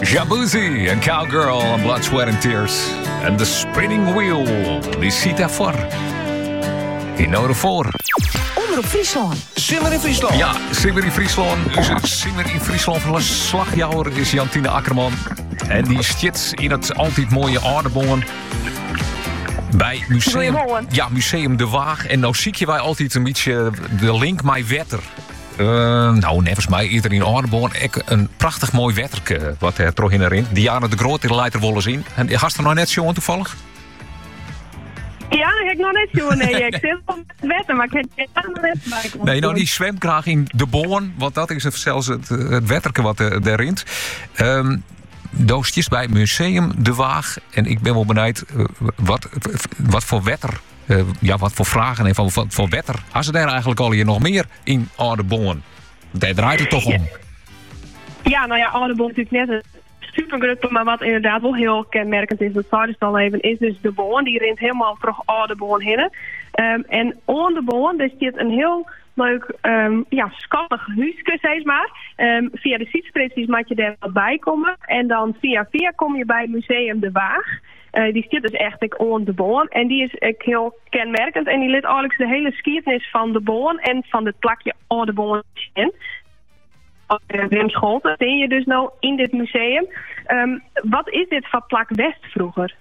Jabouzi en Cowgirl en Blood, Sweat and Tears. En de Spinning Wheel, die ziet daarvoor. Die nodig voor. Omroep Friesland. Simmer in Friesland. Ja, Simmer in Friesland. Onze Simmer in Friesland verslagjouwer is Jantine Akkerman. En die zit in het altijd mooie Aardebonnen. Bij Museum De Waag. En nou zie je wij altijd een beetje de link met wetter. Nevens mij eerder in Aardeboon. Een prachtig mooi wetterke wat er toch in erin. Diana de Groot in Leiter Wolles in. En hast er nou net zo toevallig? Ja, ik heb nog net zo. Nee, ik zit op het wetter, maar ik heb er nog net bij. Nee, nou die zwemt graag in de boon. Want dat is zelfs het wetterke wat erin. Doosjes bij Museum De Waag. En ik ben wel benieuwd wat voor wetter... wat voor vragen en wat voor wetter. Als er daar eigenlijk al hier nog meer in Aardebonnen? Daar draait het toch om? Ja, nou ja, Aardebonnen is natuurlijk net een supergroep, maar wat inderdaad wel heel kenmerkend is, dat zei dus al even, is dus de boon. Die rent helemaal terug Aardebonnen heen. En aan de boon, er zit een heel leuk, schattig huisje, zeg maar. Via de Sietspritsjes mag je daar wat bij komen. En dan via kom je bij het Museum De Waag. Die zit dus echt aan de boon. En die is heel kenmerkend. En die liet eigenlijk de hele geschiedenis van de boon en van het plakje aan de boon in. Wim Scholten, zie je dus nou in dit museum. Wat is dit van plak West vroeger?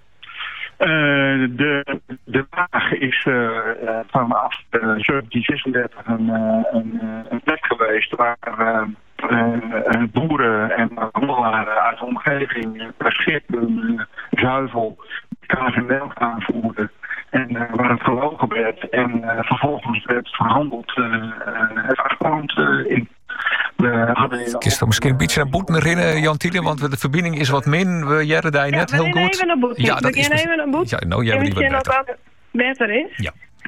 De Waag is vanaf 1736 een plek geweest waar boeren en handelaren uit de omgeving per schip hun zuivel, kaas en melk aanvoerden. En waar het gelogen werd en vervolgens werd verhandeld het achterland in. Ik is toch misschien een beetje naar Boeten herinneren, Jantine, want de verbinding is wat min. We jaren daar net heel goed. Even naar Boeten. Ja, dat is even naar Boeten. Ja, nou jij die wat beter. Beter is. Ja.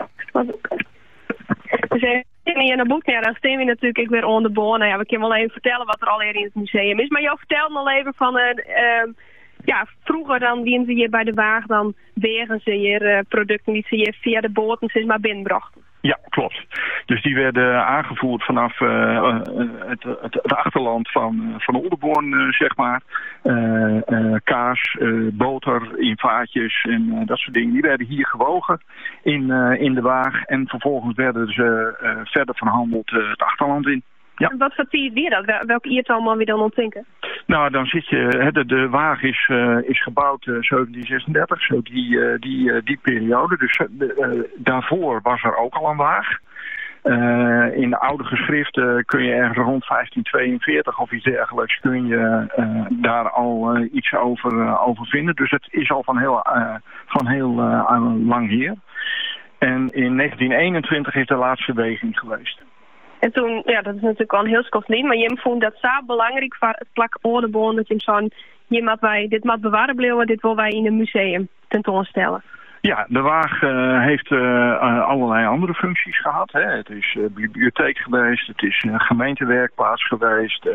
Dus even hier naar Boeten, dan staan we natuurlijk weer aan de boon. Nou ja, we kunnen wel even vertellen wat er al in het museum is. Maar jou vertelde al even van... vroeger dan dienen ze hier bij de Waag, dan wegen ze hier producten die ze hier via de boten zeg maar binnenbrachten. Ja, klopt. Dus die werden aangevoerd vanaf het achterland van Oldenborn, zeg maar. Kaas, boter in vaatjes en dat soort dingen. Die werden hier gewogen in de Waag. En vervolgens werden ze verder verhandeld het achterland in. Ja. En wat voor tijd weer dat? Welke iert allemaal weer dan ontdenken? Nou, dan zit je... De Waag is gebouwd 1736, zo die periode. Dus daarvoor was er ook al een Waag. In de oude geschriften kun je ergens rond 1542 of iets dergelijks... kun je daar al iets over vinden. Dus het is al van heel lang hier. En in 1921 is de laatste weging geweest. En toen, ja, dat is natuurlijk al een heel kostelijk, maar je vond dat zo belangrijk voor het plak Aardebonnen dat je zo'n, dit moet bewaren blijven, dit willen wij in een museum tentoonstellen. Ja, de Waag heeft allerlei andere functies gehad. Hè. Het is bibliotheek geweest, het is gemeentewerkplaats geweest.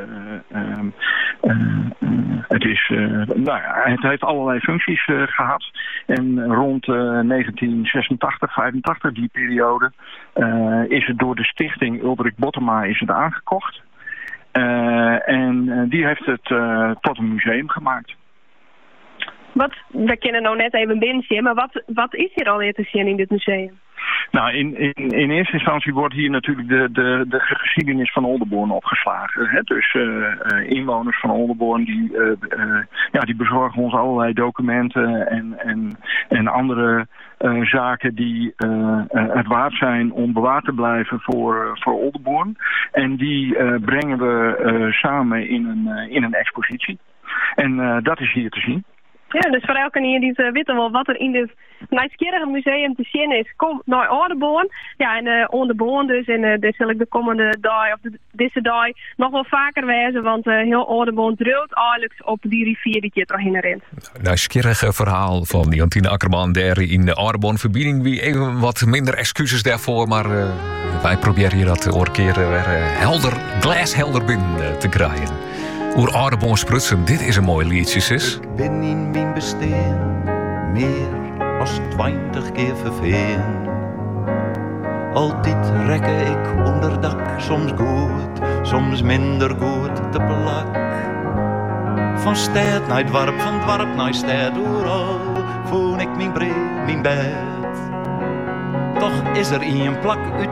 Het heeft allerlei functies gehad. En rond 1986, 85, die periode, is het door de stichting Ulrik Bottema is het aangekocht. En die heeft het tot een museum gemaakt. We kennen nou net even binnen, maar wat is hier alweer te zien in dit museum? Nou, in eerste instantie wordt hier natuurlijk de geschiedenis van Oldenborn opgeslagen. Hè? Dus inwoners van Oldenborn die bezorgen ons allerlei documenten en andere zaken die het waard zijn om bewaard te blijven voor Oldenborn. En die brengen we samen in een expositie. En dat is hier te zien. Ja, dus voor elke hier die weten wel wat er in dit nieuwsgierige museum te zien is. Kom naar Aardeboon. Ja, en Aardeboon dus. En daar zal ik de komende dag, of deze dag, nog wel vaker wijzen. Want heel Aardeboon druilt eigenlijk op die rivier die je erheen rent. Nieuwsgierige verhaal van Jantine Akkerman daar in de Aardeboon-verbinding. Wie even wat minder excuses daarvoor. Maar wij proberen hier dat een keer weer glashelder binnen te krijgen. Oer Aardeboon sprutsen, dit is een mooi liedje, sis. Ik ben in mijn bestaan meer als 20 keer verveen. Altijd rekke ik onderdak, soms goed, soms minder goed te plak. Van stad naar dwarp, van dwarp naar stad, overal voel ik mijn breed, mijn bed. Toch is er een plak uit